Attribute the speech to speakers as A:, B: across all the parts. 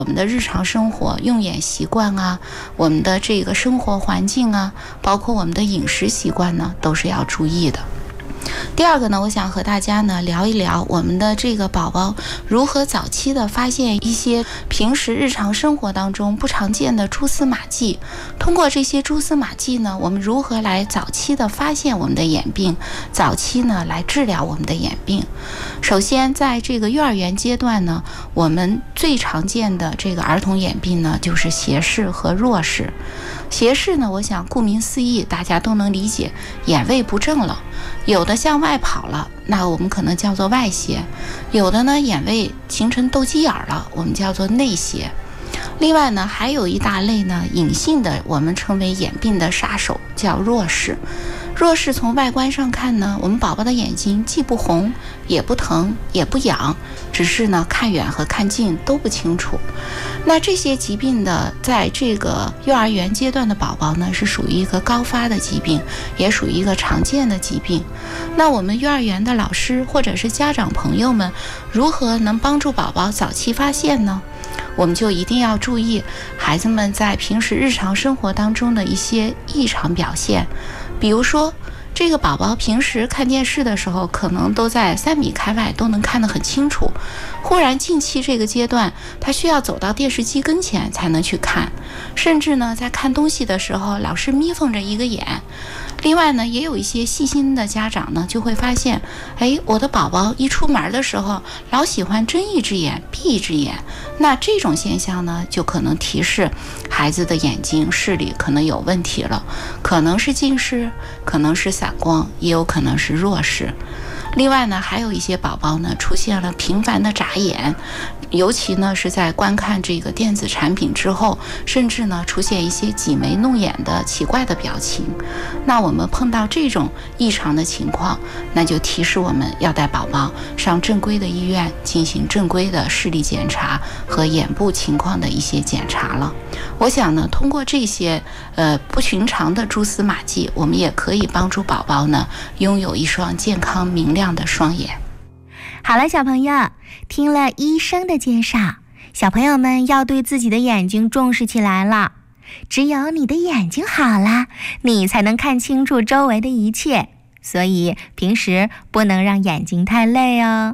A: 我们的日常生活用眼习惯啊，我们的这个生活环境啊，包括我们的饮食习惯呢，都是要注意的。第二个呢，我想和大家呢聊一聊我们的这个宝宝如何早期的发现一些平时日常生活当中不常见的蛛丝马迹。通过这些蛛丝马迹呢，我们如何来早期的发现我们的眼病，早期呢来治疗我们的眼病。首先，在这个幼儿园阶段呢，我们最常见的这个儿童眼病呢，就是斜视和弱视。斜视呢，我想顾名思义，大家都能理解，眼位不正了，有的向外跑了，那我们可能叫做外斜；有的呢，眼位形成斗鸡眼了，我们叫做内斜。另外呢，还有一大类呢，隐性的，我们称为眼病的杀手，叫弱视。弱视从外观上看呢，我们宝宝的眼睛既不红，也不疼，也不痒，只是呢看远和看近都不清楚。那这些疾病的，在这个幼儿园阶段的宝宝呢，是属于一个高发的疾病，也属于一个常见的疾病。那我们幼儿园的老师或者是家长朋友们，如何能帮助宝宝早期发现呢？我们就一定要注意孩子们在平时日常生活当中的一些异常表现。比如说，这个宝宝平时看电视的时候，可能都在3米开外，都能看得很清楚。忽然近期这个阶段，他需要走到电视机跟前才能去看，甚至呢，在看东西的时候，老是眯缝着一个眼。另外呢，也有一些细心的家长呢，就会发现，我的宝宝一出门的时候，老喜欢睁一只眼闭一只眼。那这种现象呢，就可能提示孩子的眼睛视力可能有问题了，可能是近视，可能是散光，也有可能是弱视。另外呢，还有一些宝宝呢，出现了频繁的眨眼，尤其呢是在观看这个电子产品之后，甚至呢出现一些挤眉弄眼的奇怪的表情。那我们碰到这种异常的情况，那就提示我们要带宝宝上正规的医院进行正规的视力检查和眼部情况的一些检查了。我想呢，通过这些不寻常的蛛丝马迹，我们也可以帮助宝宝呢拥有一双健康明亮的双眼。
B: 好了，小朋友，听了医生的介绍，小朋友们要对自己的眼睛重视起来了。只有你的眼睛好了，你才能看清楚周围的一切，所以平时不能让眼睛太累哦。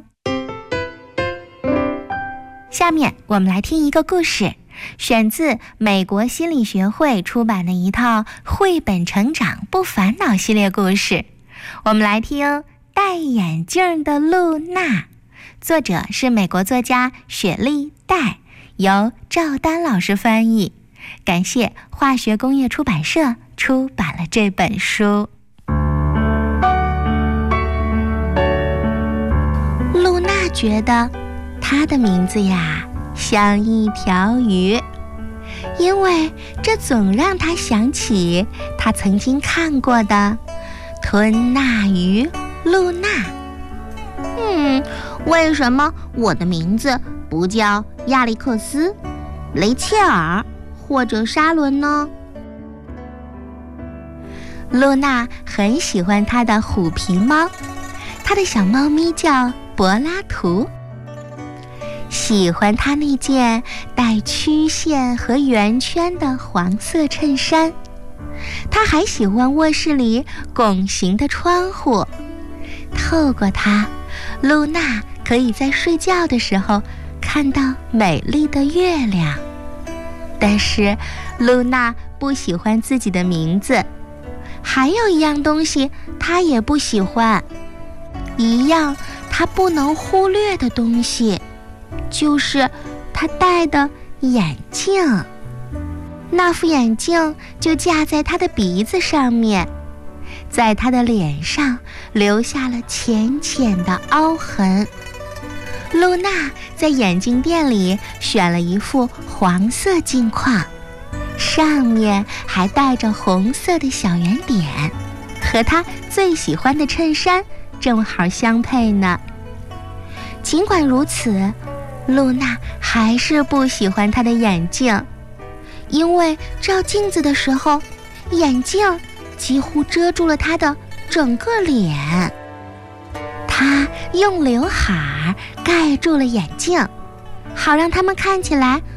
B: 下面我们来听一个故事，选自美国心理学会出版的一套绘本成长不烦恼系列故事。我们来听戴眼镜的露娜，作者是美国作家雪莉·戴，由赵丹老师翻译，感谢化学工业出版社出版了这本书。露娜觉得她的名字呀像一条鱼，因为这总让她想起她曾经看过的吞纳鱼露娜。为什么我的名字不叫亚历克斯、雷切尔或者沙伦呢？露娜很喜欢她的虎皮猫，她的小猫咪叫柏拉图，喜欢她那件带曲线和圆圈的黄色衬衫。她还喜欢卧室里拱形的窗户，透过它，露娜可以在睡觉的时候看到美丽的月亮。但是露娜不喜欢自己的名字，还有一样东西她也不喜欢，一样她不能忽略的东西，就是她戴的眼镜。那副眼镜就架在她的鼻子上面，在她的脸上留下了浅浅的凹痕。露娜在眼镜店里选了一副黄色镜框，上面还带着红色的小圆点，和她最喜欢的衬衫正好相配呢。尽管如此，露娜还是不喜欢她的眼镜，因为照镜子的时候，眼镜几乎遮住了她的整个脸。她用刘海盖住了眼镜，好让它们看起来